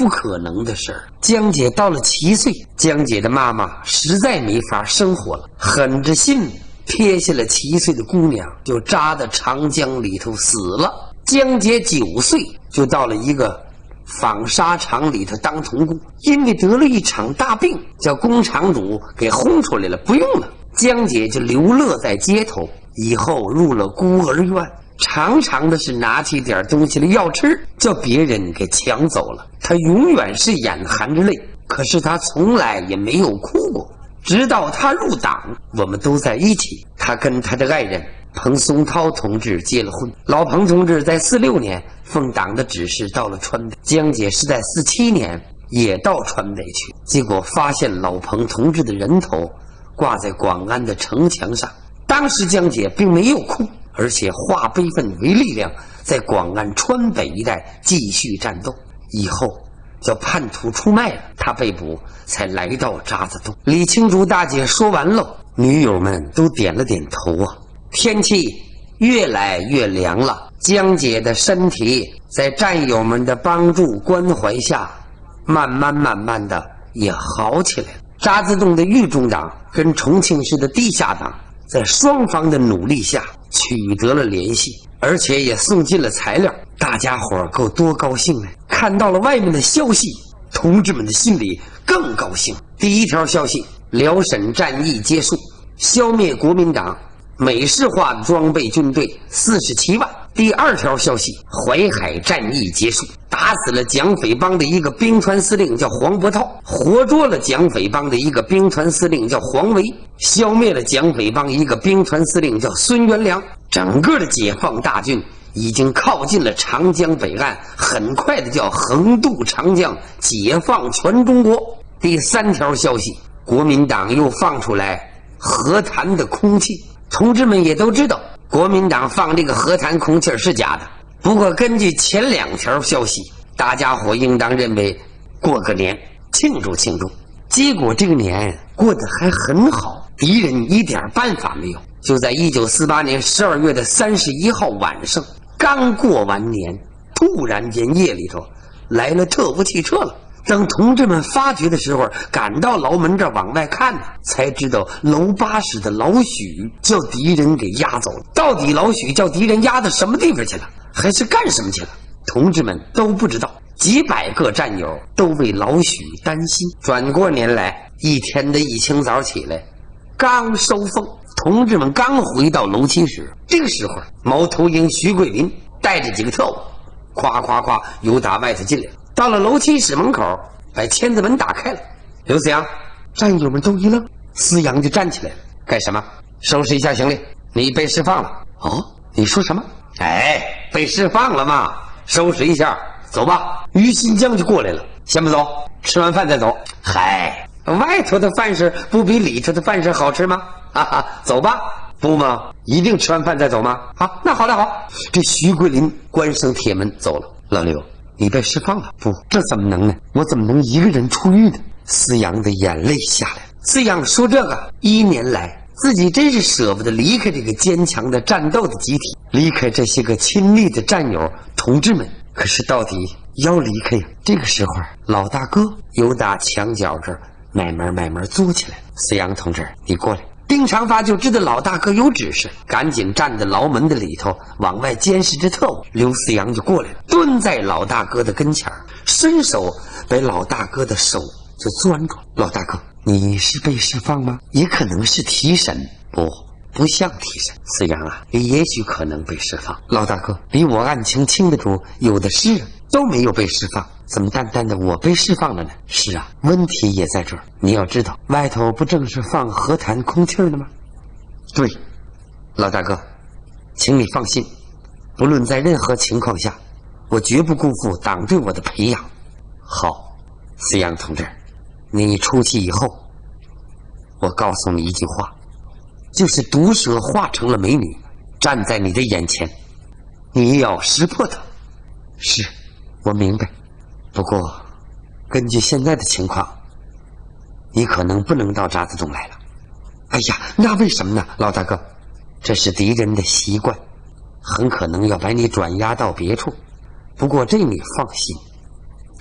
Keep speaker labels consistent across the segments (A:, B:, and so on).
A: 不可能的事儿。江姐到了7岁，江姐的妈妈实在没法生活了，狠着心撇下了7岁的姑娘，就扎在长江里头死了。江姐9岁就到了一个纺纱厂里头当童工，因为得了一场大病，叫工厂主给轰出来了，不用了。江姐就流落在街头，以后入了孤儿院，常常的是拿起点东西来要吃，叫别人给抢走了。她永远是眼含着泪，可是她从来也没有哭过。直到她入党，我们都在一起。她跟她的爱人彭松涛同志结了婚。老彭同志在46年奉党的指示到了川北，江姐是在47年也到川北去，结果发现老彭同志的人头挂在广安的城墙上。当时江姐并没有哭，而且化悲愤为力量，在广安川北一带继续战斗。以后叫叛徒出卖了，他被捕，才来到渣滓洞。李青竹大姐说完了，女友们都点了点头啊。天气越来越凉了，江姐的身体在战友们的帮助关怀下，慢慢的也好起来了。渣滓洞的豫中党跟重庆市的地下党在双方的努力下取得了联系，而且也送进了材料。大家伙够多高兴啊！看到了外面的消息，同志们的心里更高兴。第一条消息，辽沈战役结束，消灭国民党美式化装备军队47万。第二条消息，淮海战役结束，打死了蒋匪帮的一个兵团司令叫黄伯韬，活捉了蒋匪帮的一个兵团司令叫黄维，消灭了蒋匪帮一个兵团司令叫孙元良。整个的解放大军已经靠近了长江北岸，很快的叫横渡长江，解放全中国。第三条消息，国民党又放出来和谈的空气。同志们也都知道，国民党放这个和谈空气是假的，不过根据前2条消息，大家伙应当认为过个年庆祝庆祝。结果这个年过得还很好，敌人一点办法没有。就在1948年12月的31号晚上，刚过完年，突然间夜里头来了特务汽车了。等同志们发觉的时候，赶到牢门这儿往外看，才知道楼8室的老许叫敌人给押走了。到底老许叫敌人押到什么地方去了，还是干什么去了，同志们都不知道。几百个战友都为老许担心。转过年来，一天的一清早起来，刚收风，同志们刚回到楼7室，这个时候毛头鹰徐桂林带着几个特务夸由打外头进来了。到了楼7室门口，把签子门打开了。刘思阳，战友们都一愣，思阳就站起来了。干什么？收拾一下行李，你被释放了。哦，你说什么？哎，被释放了嘛，收拾一下，走吧。于新江就过来了。先不走，吃完饭再走。嗨，外头的饭食不比里头的饭食好吃吗？哈哈，走吧。不吗？一定吃完饭再走吗？好，那好了好。这徐桂林关上铁门走了。老刘，你被释放了？不，这怎么能呢？我怎么能一个人出狱呢？思阳的眼泪下来了。思阳说这个1年来，自己真是舍不得离开这个坚强的战斗的集体，离开这些个亲密的战友同志们。可是到底要离开呀。这个时候，老大哥由打墙角这儿慢慢坐起来了。思阳同志，你过来。丁长发就知道老大哥有指示，赶紧站在牢门的里头往外监视着特务。刘思阳就过来了，蹲在老大哥的跟前，伸手把老大哥的手就攥住。老大哥，你是被释放吗？也可能是提审。不像提审。思阳啊，你也许可能被释放。老大哥，离我案情清的主有的是，都没有被释放，怎么单单的我被释放了呢？是啊，问题也在这儿。你要知道，外头不正是放和谈空气呢吗？对，老大哥，请你放心，不论在任何情况下，我绝不辜负党对我的培养。好，思阳同志，你出去以后，我告诉你一句话，就是毒蛇化成了美女，站在你的眼前，你要识破它。是，我明白。不过根据现在的情况，你可能不能到渣滓洞来了。哎呀，那为什么呢？老大哥，这是敌人的习惯，很可能要把你转押到别处。不过这你放心，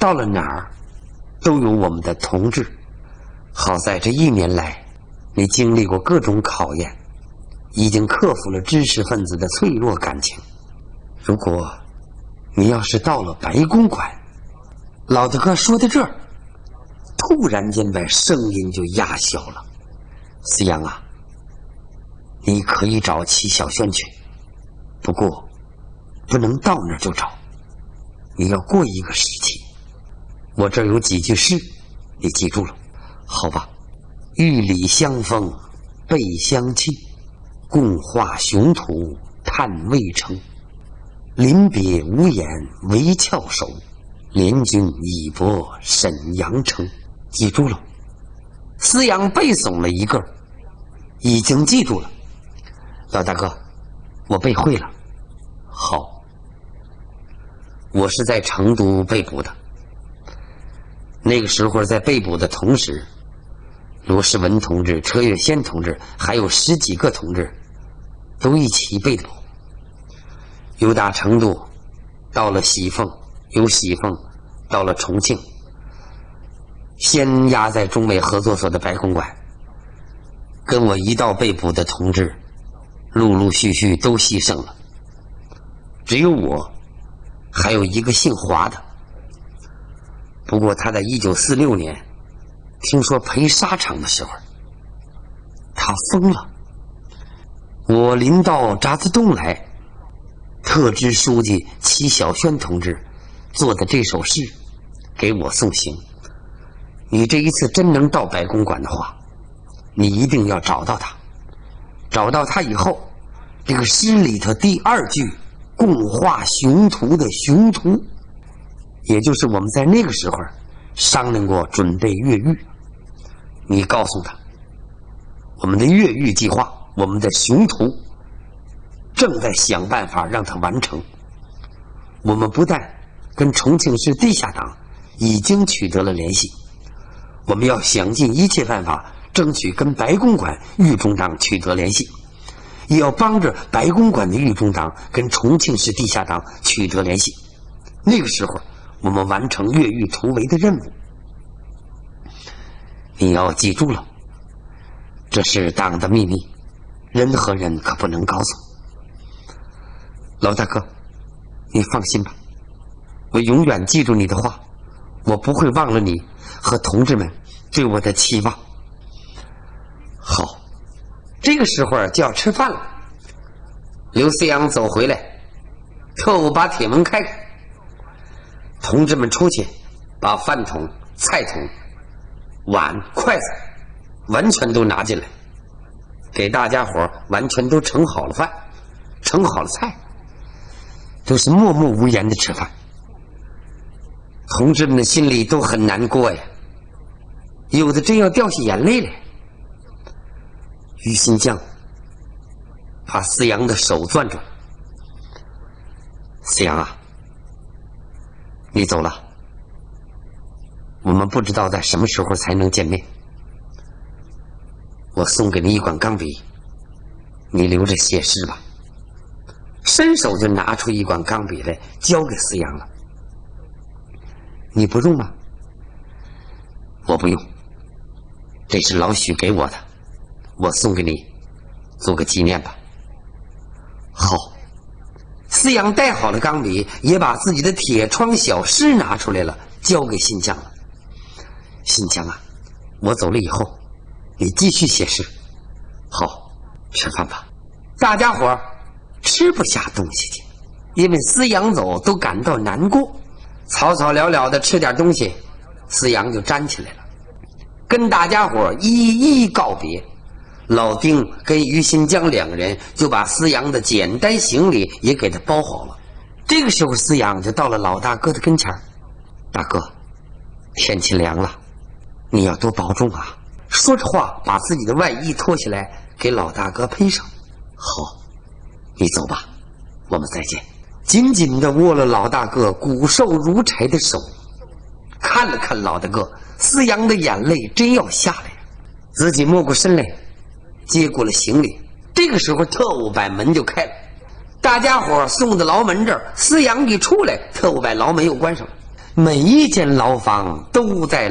A: 到了哪儿都有我们的同志。好在这1年来，你经历过各种考验，已经克服了知识分子的脆弱感情。如果你要是到了白公馆，老大哥说到这儿，突然间把声音就压小了。思阳啊，你可以找齐小轩去，不过不能到那儿就找，你要过一个时期。我这儿有几句诗，你记住了，好吧？玉里相逢背相契，共话雄图叹未成。临别无言唯翘首，联军已泊沈阳城。记住了。思阳背诵了一个，已经记住了。老大哥，我背会了。好，我是在成都被捕的。那个时候在被捕的同时，罗世文同志、车月先同志还有10几个同志都一起被捕。由打成都到了喜凤，由喜凤到了重庆，先押在中美合作所的白公馆。跟我一道被捕的同志陆陆续续都牺牲了，只有我还有一个姓华的。不过他在1946年听说赔沙场的时候，他疯了。我临到渣滓洞来，特支书记齐小轩同志做的这首诗给我送行。你这一次真能到白公馆的话，你一定要找到他。找到他以后，这个诗里头第2句共画雄图的雄图，也就是我们在那个时候商量过准备越狱。你告诉他，我们的越狱计划，我们的雄图正在想办法让它完成。我们不但跟重庆市地下党已经取得了联系，我们要想尽一切办法争取跟白公馆狱中党取得联系，也要帮着白公馆的狱中党跟重庆市地下党取得联系。那个时候我们完成越狱突围的任务。你要记住了，这是党的秘密，任何人可不能告诉。老大哥，你放心吧，我永远记住你的话，我不会忘了你和同志们对我的期望。好，这个时候就要吃饭了。刘思阳走回来，特务把铁门开开，同志们出去把饭桶、菜桶、碗、筷子完全都拿进来，给大家伙完全都盛好了饭，盛好了菜，都是默默无言的吃饭。同志们的心里都很难过呀，有的真要掉下眼泪来。于新江把思阳的手攥住。思阳啊，你走了，我们不知道在什么时候才能见面。我送给你一管钢笔，你留着写诗吧。伸手就拿出一管钢笔来，交给思阳了。你不用吗？我不用，这是老许给我的，我送给你，做个纪念吧。好，思阳带好了钢笔，也把自己的铁窗小诗拿出来了，交给新疆了。新疆啊，我走了以后，你继续写诗。好，吃饭吧。大家伙吃不下东西去，因为思阳走都感到难过。草草了了的吃点东西，思阳就站起来了，跟大家伙一一告别。老丁跟于新江2个人就把思阳的简单行李也给他包好了。这个时候思阳就到了老大哥的跟前。大哥，天气凉了，你要多保重啊。说着话把自己的外衣脱下来给老大哥披上。好，你走吧，我们再见。紧紧地握了老大哥骨瘦如柴的手，看了看老大哥，思阳的眼泪真要下来了，自己摸过身来接过了行李。这个时候特务把门就开了，大家伙送到牢门这儿，思阳一出来，特务把牢门又关上了。 每一间牢房都在